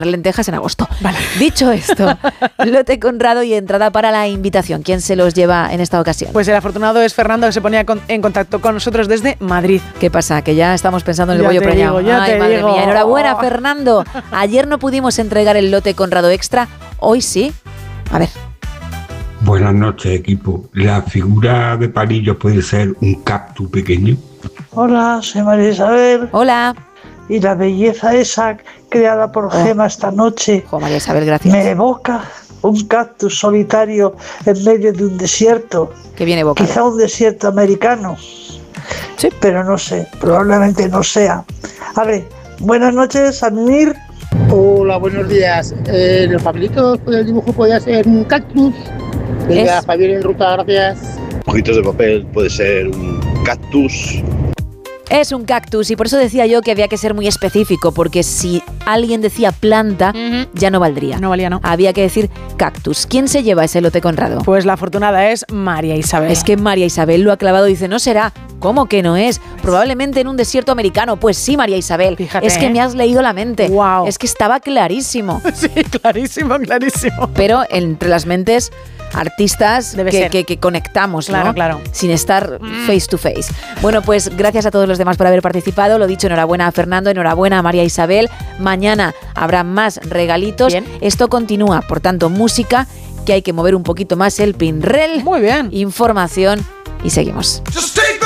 lentejas en agosto. Vale. Dicho esto, lote Conrado y entrada para la invitación. ¿Quién se los lleva en esta ocasión? Pues el afortunado es Fernando, que se ponía en contacto con nosotros desde Madrid. ¿Qué pasa? Que ya estamos pensando en el Ya bollo te preñado. digo, ya Ay, te madre digo. mía. Enhorabuena, Fernando. Ayer no pudimos entregar el lote Conrado Extra. Hoy sí. A ver. Buenas noches, equipo. ¿La figura de palillo puede ser un cactus pequeño? Hola, soy María Isabel. Hola. Y la belleza esa creada por Gema esta noche María Isabel, gracias. me evoca un cactus solitario en medio de un desierto. Que viene evocado. Quizá un desierto americano. Sí. Pero no sé, probablemente no sea. A ver, buenas noches, Admir. Hola, buenos días. En los papelitos del dibujo podría ser un cactus. Venga, Javier en ruta, gracias. Hojitas de papel, puede ser un cactus. Es un cactus y por eso decía yo que había que ser muy específico, porque si alguien decía planta, ya no valdría. No valía, ¿no? Había que decir cactus. ¿Quién se lleva ese lote Conrado? Pues la afortunada es María Isabel. Es que María Isabel lo ha clavado y dice, no será. ¿Cómo que no es? Probablemente en un desierto americano. Pues sí, María Isabel. Fíjate, es que me has leído la mente. Wow. Es que estaba clarísimo. Sí, clarísimo, clarísimo. Pero entre las mentes artistas Debe ser. que conectamos, Claro, ¿no? claro. Sin estar face to face. Bueno, pues gracias a todos los demás por haber participado. Lo dicho, enhorabuena a Fernando, enhorabuena a María Isabel. Mañana habrá más regalitos. Bien. Esto continúa, por tanto, música, que hay que mover un poquito más el pinrel. Muy bien. Información y seguimos.